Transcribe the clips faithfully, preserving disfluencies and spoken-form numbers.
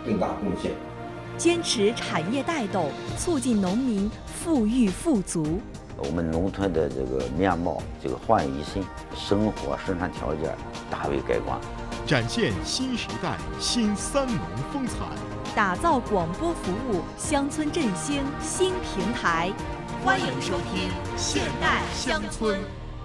更大贡献。 坚持产业带动，促进农民富裕富足。 我们农村的这个面貌这个焕然一新，生活生产条件大为改观， 展现新时代新三农风采， 打造广播服务乡村振兴新平台。欢迎收听现代乡村。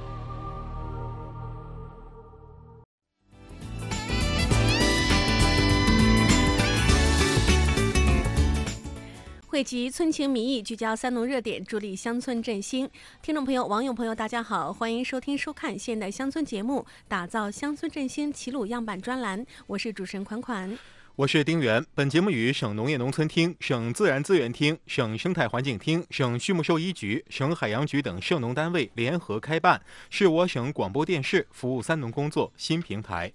汇集村情民意，聚焦三农热点，助力乡村振兴。听众朋友、网友朋友，大家好，欢迎收听收看现代乡村节目，打造乡村振兴齐鲁样板专栏。我是主持人款款， 我是丁元。本节目与省农业农村厅、省自然资源厅、省生态环境厅、省畜牧兽医局、省海洋局等涉农单位联合开办，是我省广播电视服务三农工作新平台。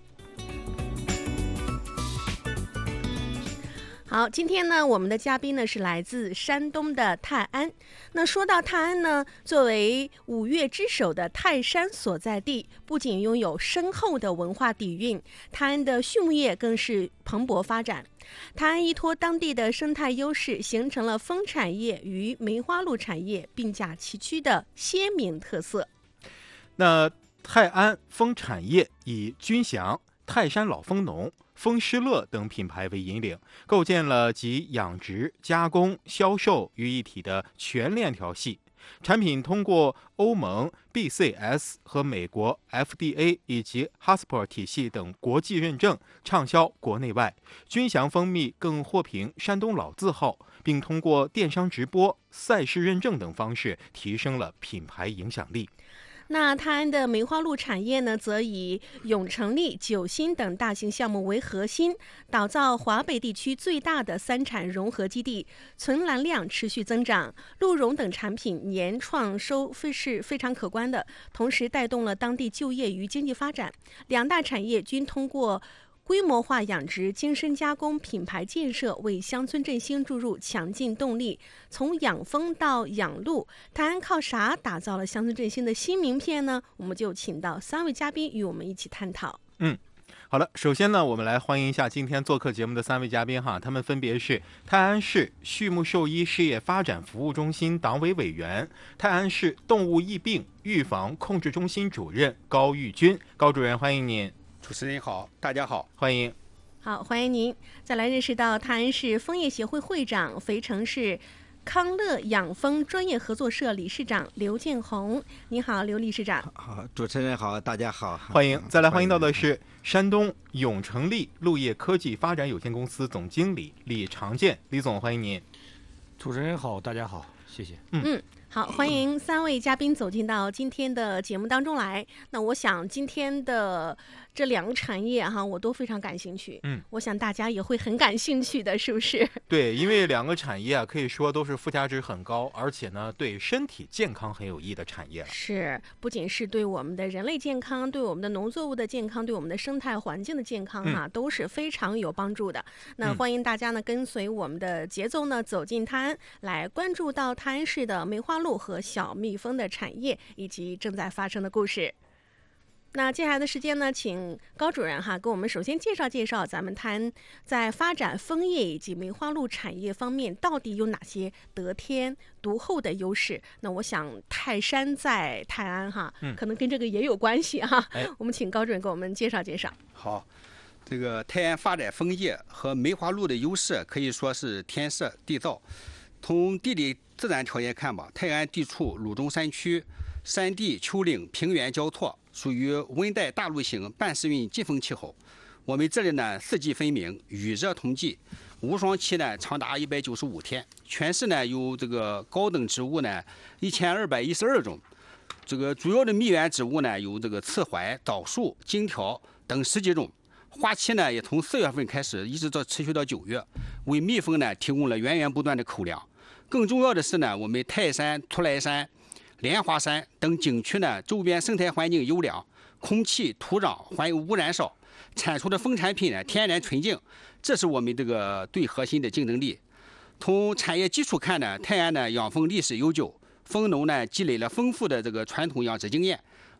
好，今天呢，我们的嘉宾呢是来自山东的泰安。那说到泰安呢，作为五岳之首的泰山所在地，不仅拥有深厚的文化底蕴，泰安的畜牧业更是蓬勃发展。泰安依托当地的生态优势，形成了蜂产业与梅花鹿产业并驾齐驱的鲜明特色。 那泰安蜂产业以君祥、泰山老蜂农、蜂施乐等品牌为引领，构建了集养殖、加工、销售于一体的全链条系。产品通过欧盟 B C S 和美国 F D A 以及 H A C C P R 体系等国际认证，畅销国内外。君祥蜂蜜更获评山东老字号，并通过电商直播、赛事认证等方式提升了品牌影响力。 那泰安的梅花鹿产业呢，则以永成力、九新等大型项目为核心，打造华北地区最大的三产融合基地，存栏量持续增长，鹿茸等产品年创收是非常可观的，同时带动了当地就业与经济发展。两大产业均通过规模化养殖、精深加工、品牌建设为乡村振兴注入强劲动力。从养蜂到养鹿，泰安靠啥打造了乡村振兴的新名片呢？我们就请到三位嘉宾与我们一起探讨。 嗯，好了，首先呢，我们来欢迎一下今天做客节目的三位嘉宾哈，他们分别是泰安市畜牧兽医事业发展服务中心党委委员、泰安市动物疫病预防控制中心主任高玉军。高主任，欢迎您。 主持人好，大家好， 欢迎。 好，欢迎您。再来认识到泰安市枫叶协会会长、肥城市康乐养蜂专业合作社理事长刘建红。你好，刘理事长。 好，主持人好，大家好， 欢迎。再来欢迎到的是山东永成力鹿业科技发展有限公司总经理李长建。李总，欢迎您。 主持人好，大家好，谢谢。 嗯。嗯好，欢迎三位嘉宾走进到今天的节目当中来。那我想今天的这两个产业哈，我都非常感兴趣。嗯，我想大家也会很感兴趣的，是不是？ 对，因为两个产业啊，可以说都是附加值很高，而且呢，对身体健康很有益的产业了。 是，不仅是对我们的人类健康、对我们的农作物的健康、对我们的生态环境的健康哈、啊，嗯、都是非常有帮助的。那欢迎大家呢，跟随我们的节奏呢，走进泰安，来关注到泰安市的梅花鹿和小蜜蜂的产业以及正在发生的故事。那接下来的时间呢，请高主任哈给我们首先介绍介绍咱们泰安在发展枫叶以及梅花鹿产业方面到底有哪些得天独厚的优势。那我想泰山在泰安哈，嗯、可能跟这个也有关系哈。哎、我们请高主任给我们介绍介绍。 好，这个泰安发展枫叶和梅花鹿的优势可以说是天设地造。从地理自然条件看吧，泰安地处鲁中山区，山地、丘陵、平原交错，属于温带大陆型半湿润季风气候。我们这里呢，四季分明，雨热同季，无霜期呢长达一百九十五天。全市呢有这个高等植物呢一千二百一十二种，这个主要的蜜源植物呢有这个刺槐、枣树、荆条等十几种。花期呢也从四月份开始，一直到持续到九月，为蜜蜂呢提供了源源不断的口粮。更重要的是呢，我们泰山、图莱山、莲花山等景区呢，周边生态环境优良，空气、土壤、环有污染少，产出的蜂产品呢天然纯净，这是我们这个最核心的竞争力。从产业基础看呢，泰安呢养蜂历史悠久，蜂农呢积累了丰富的这个传统养殖经验，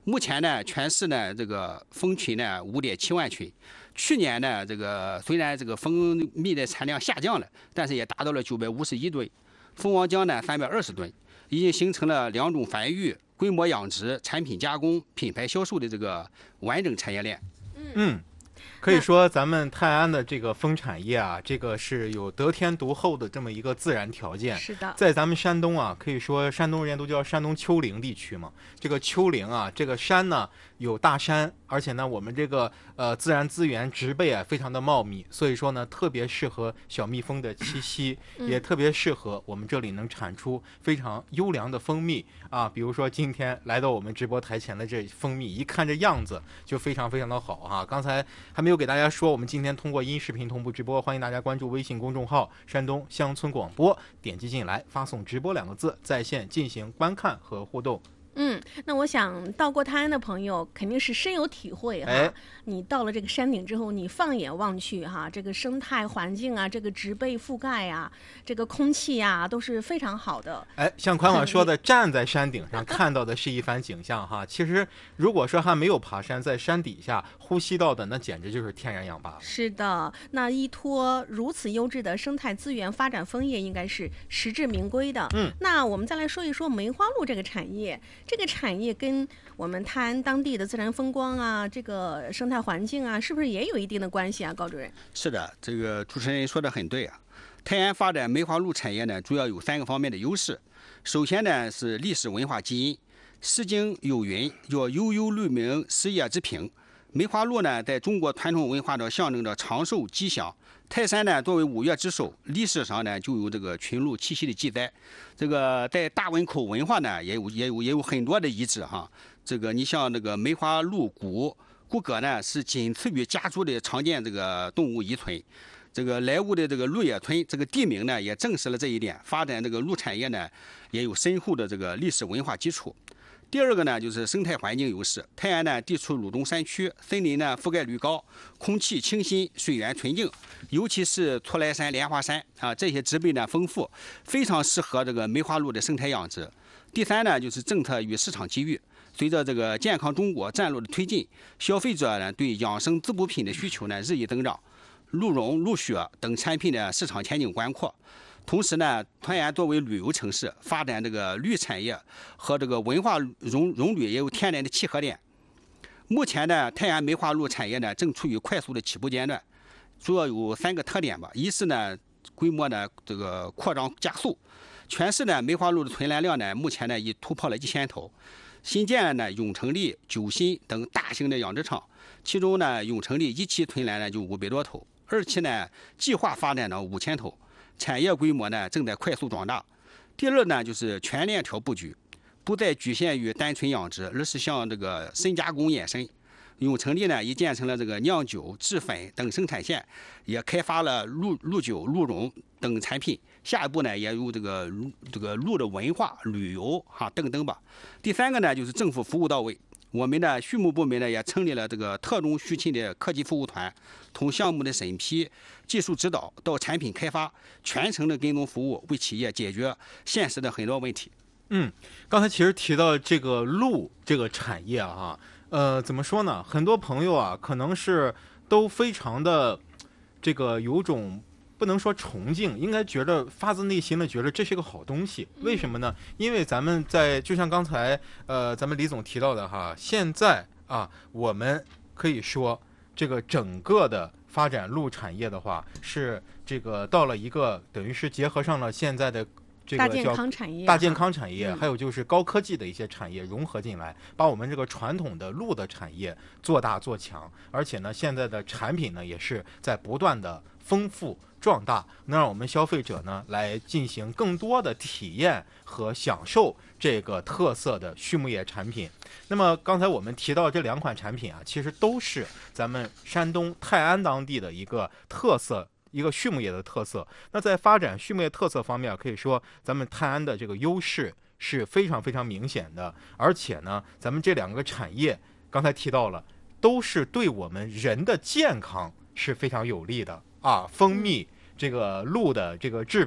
目前呢，全市呢这个蜂群呢五点七万群。去年呢，这个虽然这个蜂蜜的产量下降了，但是也达到了九百五十一吨，蜂王浆呢三百二十吨，已经形成了两种繁育、规模养殖、产品加工、品牌销售的这个完整产业链。 嗯。可以说，咱们泰安的这个蜂产业啊，这个是有得天独厚的这么一个自然条件。 是的， 在咱们山东啊，可以说山东人都叫山东丘陵地区嘛。这个丘陵啊，这个山呢有大山，而且呢，我们这个呃自然资源植被啊非常的茂密，所以说呢，特别适合小蜜蜂的栖息， 嗯、 也特别适合我们这里能产出非常优良的蜂蜜啊。比如说今天来到我们直播台前的这蜂蜜，一看这样子就非常非常的好哈、啊。刚才还没有给大家说，我们今天通过音视频同步直播，欢迎大家关注微信公众号山东乡村广播，点击进来发送直播两个字，在线进行观看和互动。 嗯，那我想到过泰安的朋友肯定是深有体会哈。 哎、 你到了这个山顶之后，你放眼望去哈，这个生态环境啊，这个植被覆盖啊，这个空气啊，都是非常好的。 哎，像宽广说的，站在山顶上看到的是一番景象哈。其实如果说还没有爬山，在山底下呼吸到的，那简直就是天然氧吧。 是的，那依托如此优质的生态资源发展枫叶，应该是实至名归的。 嗯， 那我们再来说一说梅花鹿这个产业。这个产业跟我们泰安当地的自然风光啊，这个生态环境啊，是不是也有一定的关系啊？高主任。 是的，这个主持人说的很对啊。泰安发展梅花鹿产业呢，主要有三个方面的优势。首先呢是历史文化基因，诗经有云，叫悠悠鹿鸣，食野之苹。梅花鹿呢，在中国传统文化中象征着长寿吉祥。泰山呢，作为五岳之首，历史上呢就有这个群鹿栖息的记载。这个在大汶口文化呢，也有也有也有很多的遗址哈。这个你像那个梅花鹿骨骨骼呢，是仅次于家猪的常见这个动物遗存。这个莱芜的这个鹿野村这个地名呢，也证实了这一点。发展这个鹿产业呢，也有深厚的这个历史文化基础。第二个呢，就是生态环境优势。泰安呢地处鲁中山区，森林呢覆盖率高，空气清新，水源纯净，尤其是错来山、莲花山啊，这些植被呢丰富，非常适合这个梅花鹿的生态养殖。第三呢，就是政策与市场机遇。随着这个健康中国战略的推进，消费者呢对养生滋补品的需求呢日益增长，鹿茸、鹿血等产品的市场前景宽阔。同时呢，泰安作为旅游城市，发展这个绿产业和这个文化融融旅也有天然的契合点。目前呢，泰安梅花鹿产业呢正处于快速的起步阶段，主要有三个特点吧。一是呢，规模呢这个扩张加速，全市呢梅花鹿的存栏量呢目前呢已突破了一千头。新建了呢永成里、九新等大型的养殖场，其中呢永成里一期存栏呢就五百多头，二期呢计划发展到五千头。产业规模呢正在快速壮大。第二呢，就是全链条布局，不再局限于单纯养殖，而是向这个深加工延伸。永成里呢已建成了这个酿酒、制粉等生产线，也开发了鹿鹿酒、鹿茸等产品。下一步呢，也有这个这个鹿的文化、旅游哈等等吧。第三个呢，就是政府服务到位。我们的畜牧部门呢也成立了这个特种畜禽的科技服务团，从项目的审批、技术指导到产品开发，全程的跟踪服务，为企业解决现实的很多问题。 嗯，刚才其实提到这个鹿这个产业啊，呃，怎么说呢？很多朋友啊，可能是都非常的这个有种。不能说崇敬，应该觉得发自内心的觉得这是个好东西。为什么呢？因为咱们在就像刚才呃咱们李总提到的哈，现在啊我们可以说这个整个的发展鹿产业的话，是这个到了一个等于是结合上了现在的这个大健康产业、 大健康产业， 嗯、 还有就是高科技的一些产业融合进来，把我们这个传统的鹿的产业做大做强。而且呢，现在的产品呢也是在不断的丰富壮大，能让我们消费者呢来进行更多的体验和享受这个特色的畜牧业产品。那么刚才我们提到这两款产品啊，其实都是咱们山东泰安当地的一个特色，一个畜牧业的特色。那在发展畜牧业特色方面，可以说咱们泰安的这个优势是非常非常明显的。而且呢，咱们这两个产业刚才提到了，都是对我们人的健康是非常有利的啊。蜂蜜这个鹿的这个制品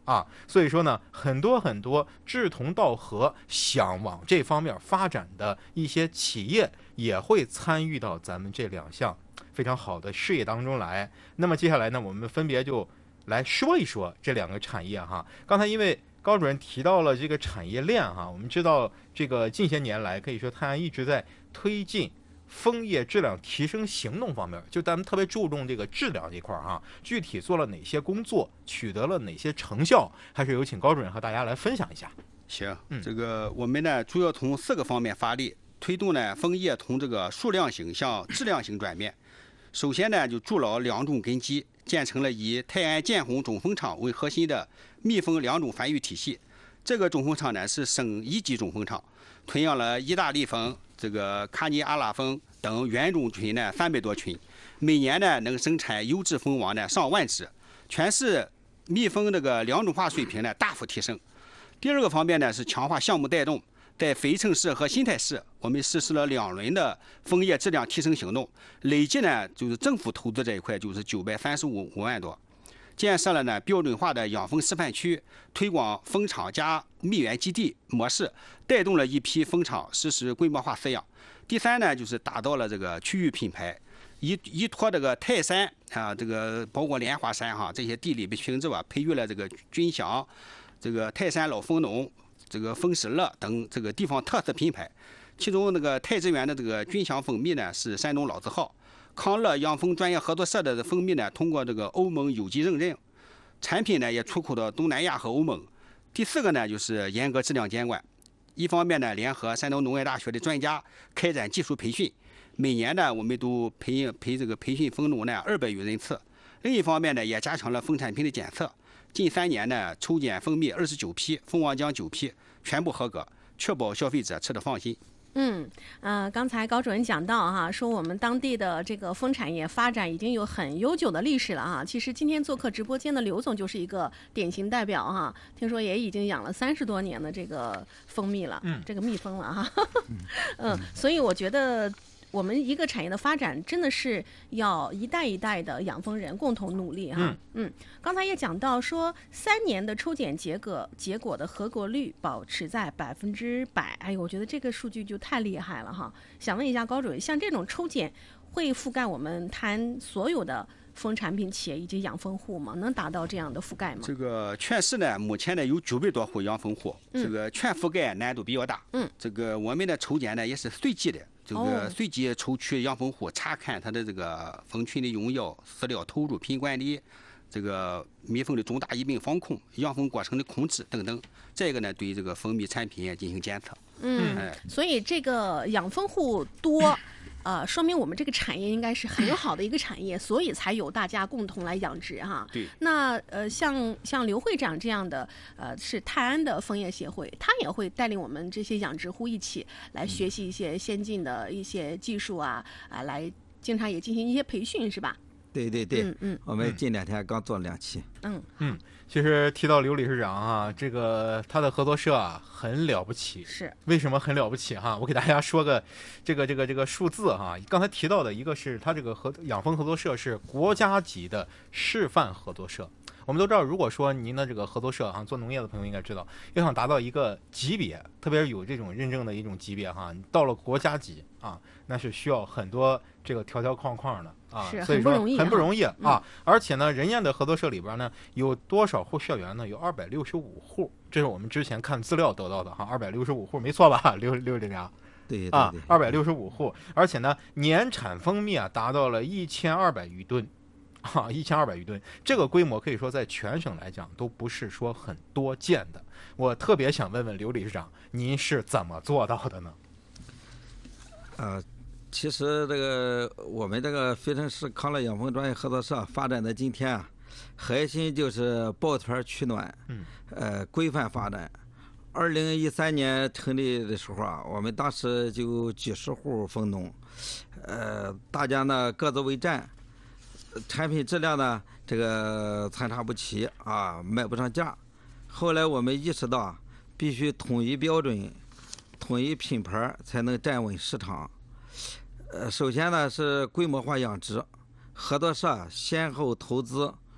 啊，所以说呢，很多很多志同道合、想往这方面发展的一些企业也会参与到咱们这两项非常好的事业当中来。那么接下来呢，我们分别就来说一说这两个产业哈。刚才因为高主任提到了这个产业链哈，我们知道这个近些年来可以说泰安一直在推进枫叶质量提升行动方面，就咱们特别注重这个质量这块哈，具体做了哪些工作，取得了哪些成效，还是有请高主任和大家来分享一下。 行， 嗯， 这个我们呢主要从四个方面发力，推动呢枫叶从这个数量型向质量型转变。首先呢，就筑牢两种根基，建成了以泰安建红种枫场为核心的蜜蜂两种繁育体系。这个种枫场呢是省一级种枫场，囤养了意大利蜂、这个卡尼阿拉蜂等原种群呢三百多群，每年呢能生产优质蜂王呢上万只，全市蜜蜂这个两种化水平呢大幅提升。第二个方面呢是强化项目带动。在肥城市和新泰市，我们实施了两轮的枫叶质量提升行动，累计呢就是政府投资这一块就是九百三十五万多，建设了呢标准化的养蜂示范区，推广蜂场加蜜源基地模式，带动了一批蜂场实施规模化饲养。第三呢就是打造了这个区域品牌，依依托这个泰山啊，这个包括莲花山哈这些地理品质吧，培育了这个君祥、这个泰山老蜂农。这个蜂石乐等这个地方特色品牌，其中那个泰之源的这个君祥蜂蜜呢是山东老字号，康乐养蜂专业合作社的蜂蜜呢通过这个欧盟有机认证，产品呢也出口到东南亚和欧盟。第四个呢就是严格质量监管，一方面呢联合山东农业大学的专家开展技术培训，每年呢我们都培培这个培训蜂农呢二百余人次，另一方面呢也加强了蜂产品的检测。近三年呢，抽检蜂蜜二十九批，蜂王浆九批，全部合格，确保消费者吃得放心。 嗯，呃，刚才高主任讲到哈，说我们当地的这个蜂产业发展已经有很悠久的历史了哈。其实今天做客直播间的刘总就是一个典型代表哈，听说也已经养了三十多年的这个蜂蜜了， 嗯， 这个蜜蜂了哈，嗯，所以我觉得。我们一个产业的发展真的是要一代一代的养蜂人共同努力哈。嗯, 嗯，刚才也讲到说，三年的抽检结果结果的合格率保持在百分之百。哎呦，我觉得这个数据就太厉害了哈。想问一下高主任，像这种抽检会覆盖我们谈所有的蜂产品企业以及养蜂户吗？能达到这样的覆盖吗？ 这个全市呢，目前呢有九百多户养蜂户， 嗯、 这个全覆盖难度比较大。 嗯， 这个我们的抽检呢也是随机的。这个随机抽取养蜂户，查看它的这个蜂群的用药、饲料投入、品管理，这个蜜蜂的重大疫病防控、养蜂过程的控制等等。这个呢，对这个蜂蜜产品进行检测。 嗯，哎、所以这个养蜂户多。呃，说明我们这个产业应该是很好的一个产业，所以才有大家共同来养殖哈。 对。 那呃，像像刘会长这样的，呃，是泰安的枫叶协会，他也会带领我们这些养殖户一起来学习一些先进的一些技术啊，啊、呃，来经常也进行一些培训，是吧？ 对对对， 嗯嗯， 我们近两天刚做两期。 嗯嗯。其实提到刘理事长啊，这个他的合作社啊很了不起。 是为什么很了不起哈？我给大家说个这个这个这个数字哈。刚才提到的一个是他这个合养蜂合作社是国家级的示范合作社。我们都知道，如果说您的这个合作社哈，做农业的朋友应该知道，要想达到一个级别，特别是有这种认证的一种级别哈，你到了国家级啊，那是需要很多这个条条框框的啊，所以说很不容易啊。 嗯、 而且呢，人家的合作社里边呢，有多少户社员呢？有二百六十五户，这是我们之前看资料得到的哈，二百六十五户，没错吧？刘刘理事长。 对啊，二百六十五户，而且呢，年产蜂蜜啊达到了一千二百余吨。啊，一千二百余吨，这个规模可以说在全省来讲都不是说很多见的。我特别想问问刘理事长，您是怎么做到的呢？ 呃，其实这个我们这个肥城市康乐养蜂专业合作社发展到今天啊，核心就是抱团取暖， 嗯， 呃，规范发展。二零一三年成立的时候啊，我们当时就几十户蜂农，呃，大家呢各自为战。产品质量呢，这个参差不齐啊，卖不上价。后来我们意识到，必须统一标准、统一品牌，才能站稳市场。呃，首先呢是规模化养殖，合作社先后投资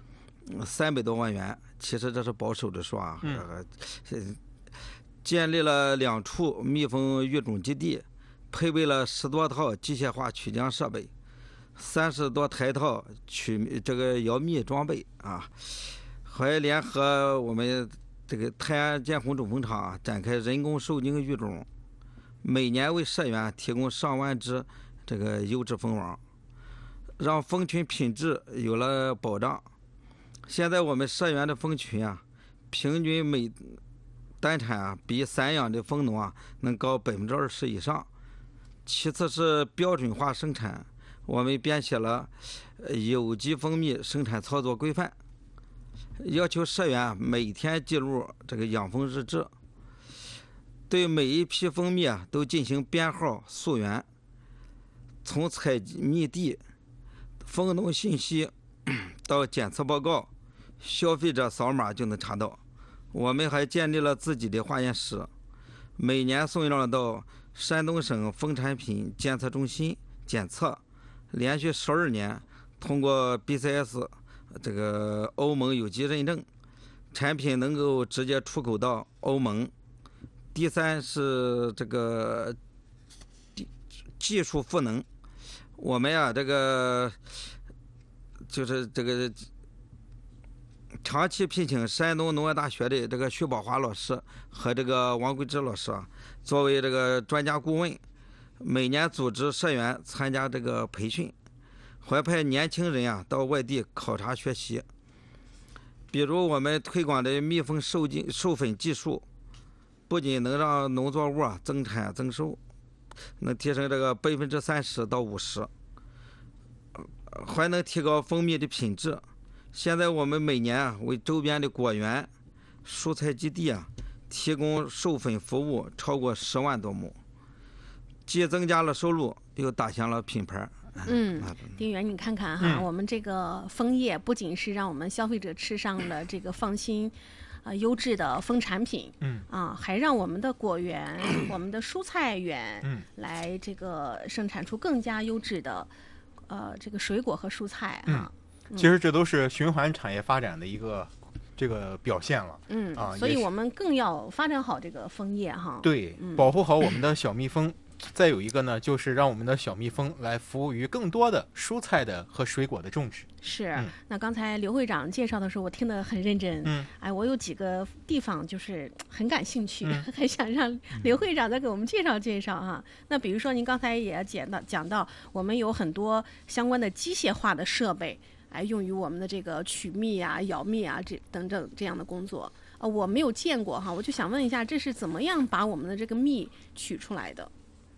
三百多万元，其实这是保守的说啊。 嗯呃建立了两处蜜蜂育种基地，配备了十多套机械化取浆设备，三十多台套取这个摇蜜装备啊，还联合我们这个泰安建红种蜂场、啊、展开人工受精育种，每年为社员提供上万只这个优质蜂王，让蜂群品质有了保障。现在我们社员的蜂群啊，平均每单产啊比散养的蜂农啊能高百分之二十以上。其次是标准化生产，我们编写了有机蜂蜜生产操作规范，要求社员每天记录这个养蜂日志，对每一批蜂蜜啊都进行编号溯源，从采蜜地、蜂农信息到检测报告，消费者扫码就能查到。我们还建立了自己的化验室，每年送样到山东省蜂产品监测中心检测，连续十二年通过 B C S 这个欧盟有机认证，产品能够直接出口到欧盟。第三是这个技术赋能，我们呀、啊、这个就是这个长期聘请山东农业大学的这个徐宝华老师和这个王桂芝老师啊，作为这个专家顾问，每年组织社员参加这个培训，还派年轻人啊到外地考察学习。比如我们推广的蜜蜂授精授粉技术，不仅能让农作物啊增产增收，能提升这个百分之三十到五十，还能提高蜂蜜的品质。现在我们每年啊为周边的果园、蔬菜基地啊提供授粉服务超过十万多亩，既增加了收入，又打响了品牌。 嗯，丁元，你看看哈，嗯、我们这个枫叶不仅是让我们消费者吃上了这个放心、呃优质的蜂产品， 嗯啊，还让我们的果园、我们的蔬菜园， 嗯， 来这个生产出更加优质的呃这个水果和蔬菜啊。 嗯其实这都是循环产业发展的一个这个表现了， 嗯啊， 所以我们更要发展好这个枫叶哈。 对， 嗯、 保护好我们的小蜜蜂。再有一个呢，就是让我们的小蜜蜂来服务于更多的蔬菜的和水果的种植。 是， 嗯、 那刚才刘会长介绍的时候，我听得很认真。 嗯， 哎，我有几个地方就是很感兴趣， 嗯、 还想让刘会长再给我们介绍介绍哈。那比如说，您刚才也讲到讲到，我们有很多相关的机械化的设备。来用于我们的这个取蜜啊、咬蜜啊这等等这样的工作，呃，我没有见过哈，我就想问一下，这是怎么样把我们的这个蜜取出来的？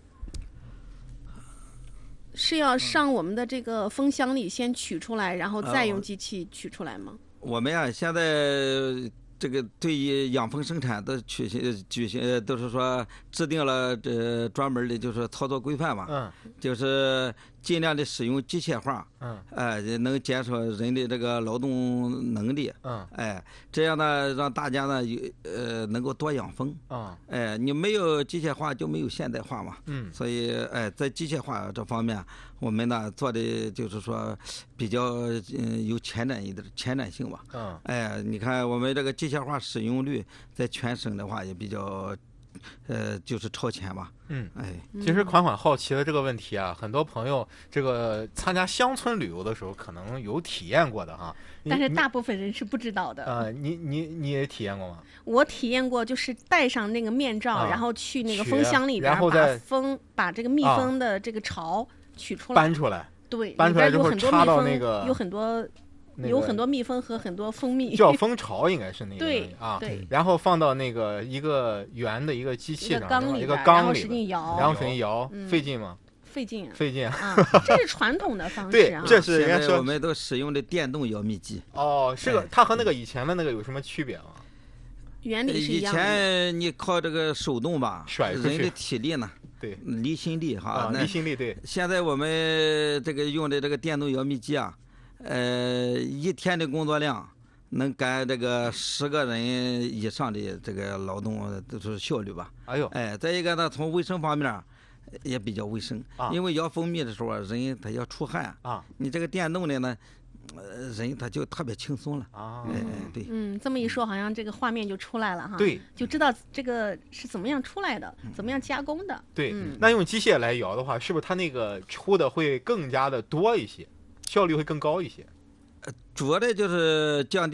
是要上我们的这个蜂箱里先取出来，然后再用机器取出来吗？ 呃、我们呀、啊，现在这个对于养蜂生产的举行举行，都是说制定了这专门的就是操作规范嘛， 嗯， 就是尽量的使用机械化， 嗯， 哎，能减少人的这个劳动能力， 嗯， 哎，这样呢，让大家呢有呃能够多养蜂， 啊、 嗯，哎，你没有机械化就没有现代化嘛， 嗯， 所以哎，在机械化这方面，我们呢做的就是说比较嗯有前瞻一点前瞻性吧， 嗯， 哎，你看我们这个机械化使用率在全省的话也比较。呃，就是超前吧。 嗯， 哎， 其实款款好奇的这个问题啊，很多朋友这个参加乡村旅游的时候可能有体验过的哈， 但是大部分人是不知道的。 呃，你你你也体验过吗？ 我体验过，就是戴上那个面罩， 啊、 然后去那个蜂箱里边， 然后把蜂把这个蜜蜂的这个巢取出来， 搬出来， 对， 搬出来之后插到那个有很多。那个、有很多蜜蜂和很多蜂蜜， 叫蜂巢应该是那个对啊， 对， 然后放到那个一个圆的一个机器上， 一个缸里， 使劲摇， 然后使劲摇， 嗯、 费劲吗？ 费劲， 费劲啊！这是传统的方式对， 啊， 这是人家说我们都使用的电动摇蜜机。 哦，是个，它和那个以前的那个有什么区别吗？ 原理是一样的。以前你靠这个手动吧， 甩出去， 人的体力呢？ 对， 离心力哈， 啊、离心力对。 现在我们这个用的这个电动摇蜜机啊。呃，一天的工作量能干这个十个人以上的这个劳动都是效率吧？ 哎呦， 哎，再一个呢，从卫生方面也比较卫生， 啊、 因为摇蜂蜜的时候人他要出汗啊， 你这个电动的呢， 呃，人他就特别轻松了啊。 哎，对， 嗯，这么一说，好像这个画面就出来了哈。 对， 就知道这个是怎么样出来的，怎么样加工的。 对， 嗯、 那用机械来摇的话，是不是它那个出的会更加的多一些，效率会更高一些？ 主要的就是降低